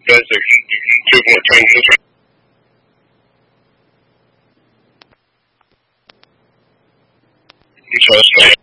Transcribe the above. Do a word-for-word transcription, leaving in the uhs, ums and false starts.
That's a two point transition. You trust me.